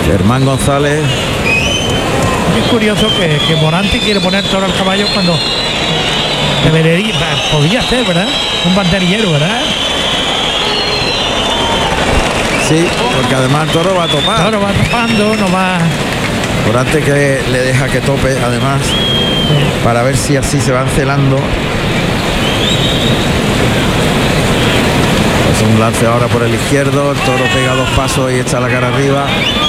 Germán González. Es curioso que Morante quiere poner toro al caballo cuando debería, podría ser, ¿verdad? Un banderillero, ¿verdad? Sí, porque además el toro va a topar. El toro va topando, no va. Morante que le deja que tope, además, para ver si así se van celando. Es un lance ahora por el izquierdo, el toro pega 2 pasos y echa la cara arriba.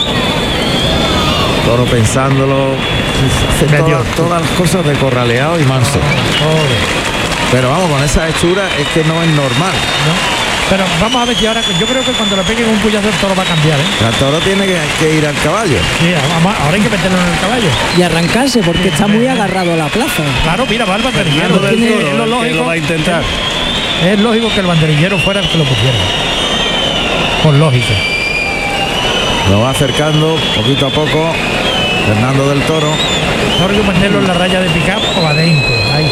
Toro pensándolo, hace todas las cosas de corraleado y manso. Pero vamos, con esa hechura es que no es normal. ¿No? Pero vamos a ver si ahora, yo creo que cuando le peguen un puyazo el toro va a cambiar, ¿eh? El toro tiene que ir al caballo. Sí, ahora hay que meterlo en el caballo. Y arrancarse, porque está muy agarrado a la plaza. Claro, mira, va el banderillero. Es lo lógico, lo va a intentar. Es lógico que el banderillero fuera el que lo pusiera. Por lógica. Lo va acercando poquito a poco Fernando del Toro. Ahora hay que meterlo en la raya de pick-up o adentro. Ahí.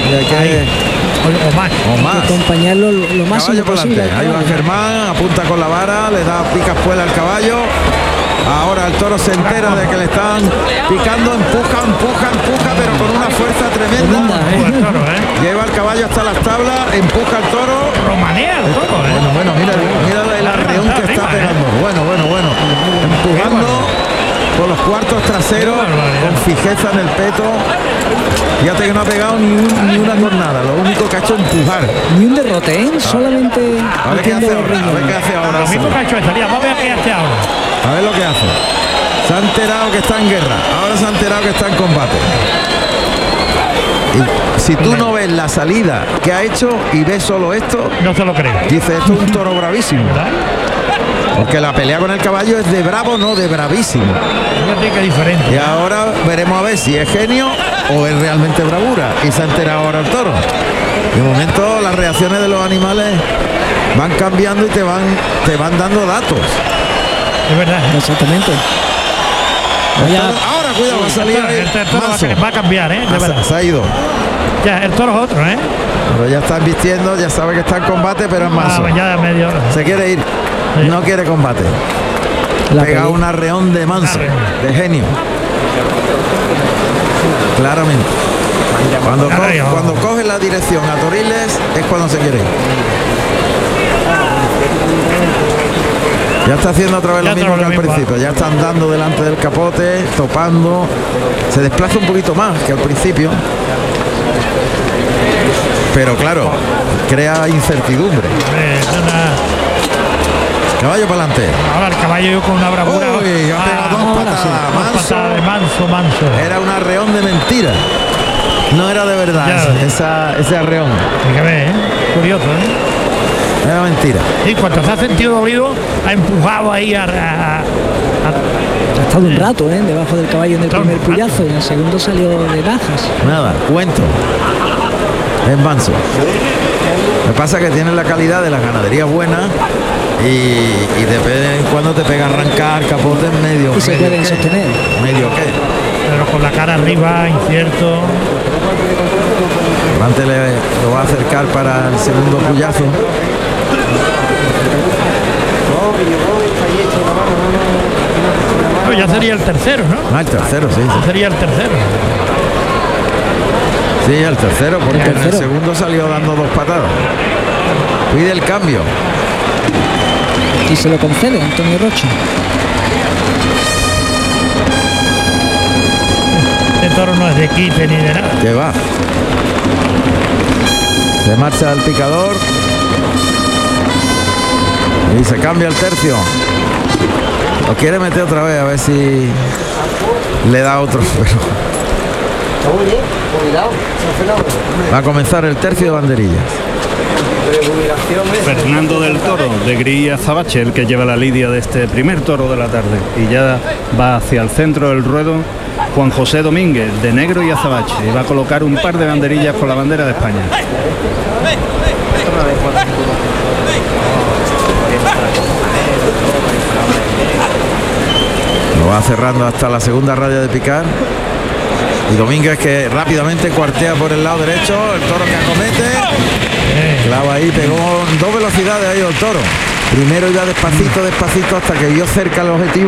O más. O más. Acompañarlo lo más posible. Ahí va Germán, apunta con la vara, le da picaspuela al caballo. Ahora el toro se entera de que le están picando, empuja, pero con una fuerza tremenda. Lleva el caballo hasta las tablas, empuja al toro. Romanea el toro, Bueno, mira el arreón que está pegando. Bueno. Empujando por los cuartos traseros, con fijeza en el peto. Fíjate que no ha pegado ni una cornada, lo único que ha hecho es empujar. Ni un derrote, ¿eh? Solamente. A ver qué hace ahora. Lo mismo que ha hecho estaría, vamos a ver qué hace ahora. A ver lo que hace. Se ha enterado que está en guerra, ahora se ha enterado que está en combate. Y si tú no ves la salida que ha hecho y ves solo esto, no se lo crees. Dice, esto es un toro bravísimo. ¿Verdad? Porque la pelea con el caballo es de bravo, no de bravísimo. Fíjate qué diferente. Y ahora veremos a ver si es genio o es realmente bravura. Y se ha enterado ahora el toro. De momento las reacciones de los animales van cambiando y te van dando datos. Es verdad. Exactamente. Ahora cuidado, va a salir va a cambiar, ¿eh? Se ha ido. Ya, el toro es otro, ¿eh? Pero ya está vistiendo, ya sabe que está en combate, pero es manso. Ya medio hora. Se quiere ir. Sí. No quiere combate. Pega un arreón de manso, de genio. Claramente. Cuando coge la dirección a Toriles es cuando se quiere ir. Ya está haciendo otra vez lo mismo que al principio. Ya está andando delante del capote, topando. Se desplaza un poquito más que al principio. Pero claro, crea incertidumbre. Caballo para adelante. Ahora el caballo con una bravura. Uy, ha pegado dos patadas. Manso. Era un arreón de mentira. No era de verdad ese arreón. Hay que ver, ¿eh? Curioso, ¿eh? Era mentira. Y cuando se ha sentido dolido, ha empujado ahí ha estado un rato, debajo del caballo en el primer puyazo y en el segundo salió de bajas. Nada, cuento. Es manso. Lo que pasa es que tiene la calidad de la ganadería buena y de vez en cuando te pega arrancar capote en medio. Y se pueden sostener. ¿Medio qué? Pero con la cara arriba, incierto. Antes lo va a acercar para el segundo puyazo. No, ya sería el tercero, ¿no? El tercero, sí. Sería el tercero. Sí, el tercero, porque en el segundo salió dando dos patadas. Pide el cambio. Y se lo concede Antonio Rocha. Este toro no es de quite ni de nada. Que va. Se marcha el picador. Y se cambia el tercio. Lo quiere meter otra vez a ver si le da otro. Pero va a comenzar el tercio de banderillas. Fernando del Toro de Gris Azabache, el que lleva la lidia de este primer toro de la tarde, y ya va hacia el centro del ruedo Juan José Domínguez de negro y azabache, y va a colocar un par de banderillas con la bandera de España. Lo va cerrando hasta la segunda raya de picar. Y Domínguez que rápidamente cuartea por el lado derecho, el toro que acomete. Clava ahí, pegó en dos velocidades ahí el toro. Primero iba despacito hasta que vio cerca el objetivo.